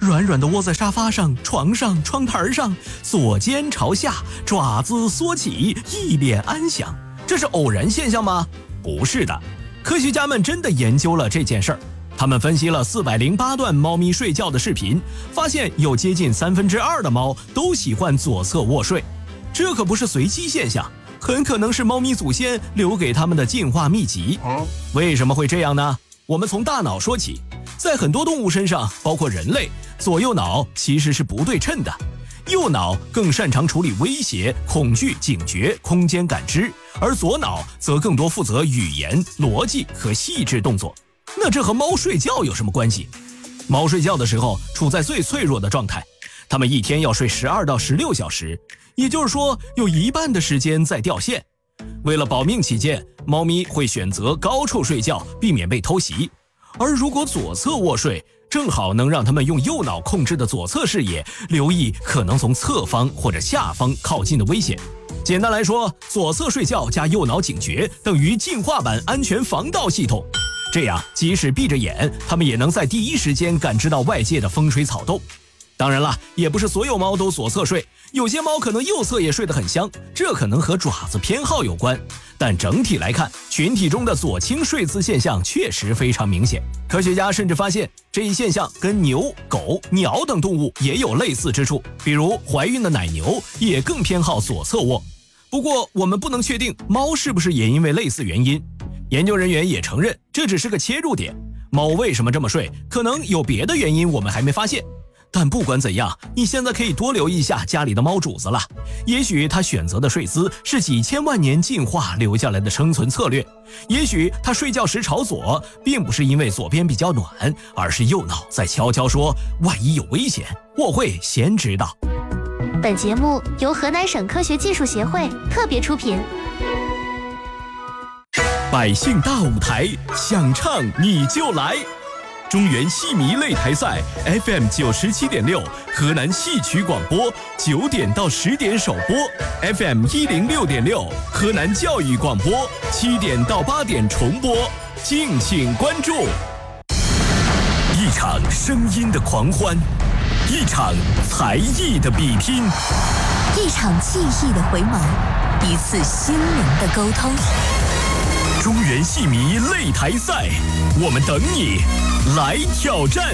软软地窝在沙发上、床上、窗台上，左肩朝下，爪子缩起，一脸安详。这是偶然现象吗？不是的，科学家们真的研究了这件事儿。他们分析了408段猫咪睡觉的视频，发现有接近2/3的猫都喜欢左侧卧睡。这可不是随机现象，很可能是猫咪祖先留给他们的进化秘籍。为什么会这样呢？我们从大脑说起，在很多动物身上，包括人类，左右脑其实是不对称的。右脑更擅长处理威胁、恐惧、警觉、空间感知，而左脑则更多负责语言、逻辑和细致动作。那这和猫睡觉有什么关系？猫睡觉的时候处在最脆弱的状态，它们一天要睡12到16小时，也就是说有一半的时间在掉线。为了保命起见，猫咪会选择高处睡觉，避免被偷袭。而如果左侧卧睡，正好能让它们用右脑控制的左侧视野，留意可能从侧方或者下方靠近的危险。简单来说，左侧睡觉加右脑警觉等于进化版安全防盗系统。这样即使闭着眼，它们也能在第一时间感知到外界的风吹草动。当然了，也不是所有猫都左侧睡，有些猫可能右侧也睡得很香，这可能和爪子偏好有关。但整体来看，群体中的左倾睡姿现象确实非常明显。科学家甚至发现，这一现象跟牛、狗、鸟等动物也有类似之处，比如怀孕的奶牛也更偏好左侧卧。不过我们不能确定猫是不是也因为类似原因。研究人员也承认，这只是个切入点。猫为什么这么睡，可能有别的原因我们还没发现。但不管怎样，你现在可以多留意一下家里的猫主子了，也许它选择的睡姿是几千万年进化留下来的生存策略，也许它睡觉时朝左，并不是因为左边比较暖，而是右脑在悄悄说，万一有危险，我会先知道。 本节目由河南省科学技术协会特别出品。 百姓大舞台，想唱你就来。中原戏迷擂台赛 FM 97.6，河南戏曲广播9点到10点首播 ，FM 106.6，河南教育广播7点到8点重播，敬请关注。一场声音的狂欢，一场才艺的比拼， 一场记忆的回眸，一次心灵的沟通。 中原戏迷擂台赛，我们等你来挑战。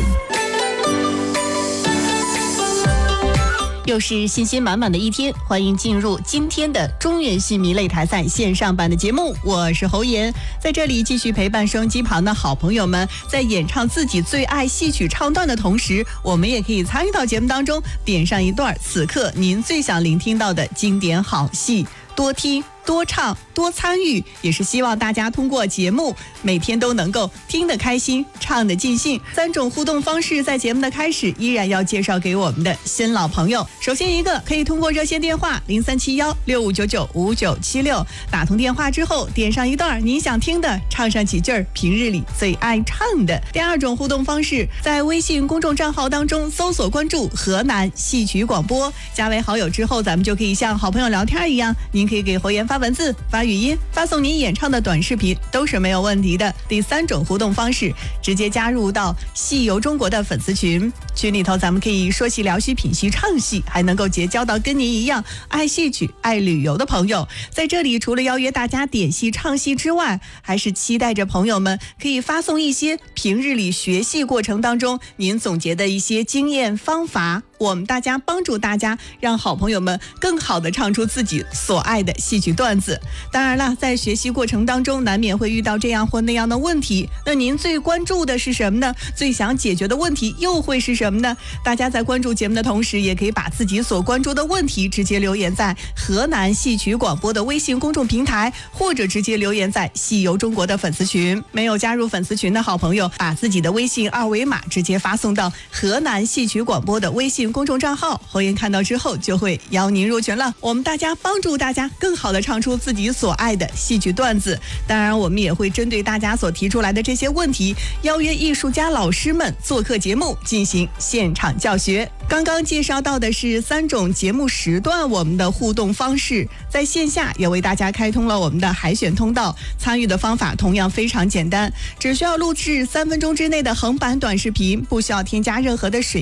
又是信心满满的一天，欢迎进入今天的中原戏迷擂台赛线上版的节目，我是侯妍，在这里继续陪伴收音机旁的好朋友们，在演唱自己最爱戏曲唱段的同时，我们也可以参与到节目当中，点上一段此刻您最想聆听到的经典好戏，多听多唱多参与，也是希望大家通过节目每天都能够听得开心，唱得尽兴。3种互动方式在节目的开始依然要介绍给我们的新老朋友。首先一个可以通过热线电话037165995976打通电话之后，点上一段您想听的，唱上几句平日里最爱唱的。第2种互动方式，在微信公众账号当中搜索关注河南戏曲广播，加为好友之后，咱们就可以像好朋友聊天一样，您可以给侯妍发文字、发语音、发送您演唱的短视频，都是没有问题的。第3种互动方式，直接加入到戏游中国的粉丝群，群里头咱们可以说戏聊戏品戏唱戏，还能够结交到跟您一样爱戏曲爱旅游的朋友。在这里除了邀约大家点戏唱戏之外，还是期待着朋友们可以发送一些平日里学戏过程当中您总结的一些经验方法，我们大家帮助大家让好朋友们更好的唱出自己所爱的戏曲段子。当然了，在学习过程当中难免会遇到这样或那样的问题，那您最关注的是什么呢？最想解决的问题又会是什么呢？大家在关注节目的同时，也可以把自己所关注的问题直接留言在河南戏曲广播的微信公众平台，或者直接留言在戏游中国的粉丝群。没有加入粉丝群的好朋友，把自己的微信2维码直接发送到河南戏曲广播的微信公众账号，侯妍看到之后就会邀您入群了。我们大家帮助大家更好的唱出自己所爱的戏曲段子。当然我们也会针对大家所提出来的这些问题，邀约艺术家老师们做客节目进行现场教学。刚刚介绍到的是3种节目时段我们的互动方式，在线下也为大家开通了我们的海选通道，参与的方法同样非常简单，只需要录制3分钟之内的横版短视频，不需要添加任何的水印，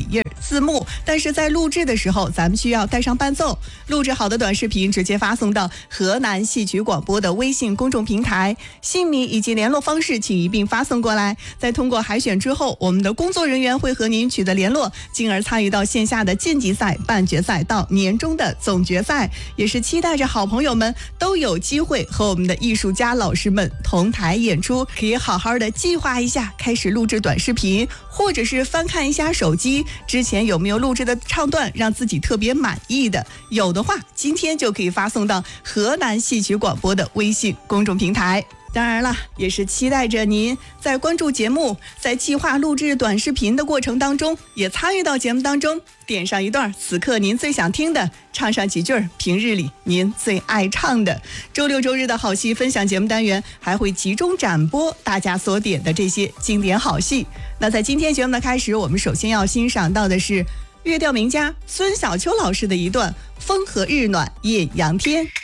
字幕，但是在录制的时候咱们需要带上伴奏。录制好的短视频直接发送到河南戏曲广播的微信公众平台，姓名以及联络方式请一并发送过来。在通过海选之后，我们的工作人员会和您取得联络，进而参与到线下的晋级赛、半决赛到年终的总决赛。也是期待着好朋友们都有机会和我们的艺术家老师们同台演出，可以好好的计划一下，开始录制短视频，或者是翻看一下手机之前有没有录制的唱段让自己特别满意的，有的话今天就可以发送到河南戏曲广播的微信公众平台。当然了，也是期待着您在关注节目，在计划录制短视频的过程当中，也参与到节目当中，点上一段此刻您最想听的，唱上几句平日里您最爱唱的。周六周日的好戏分享节目单元还会集中展播大家所点的这些经典好戏。那在今天节目的开始，我们首先要欣赏到的是乐调名家孙小秋老师的一段《风和日暖艳阳天》。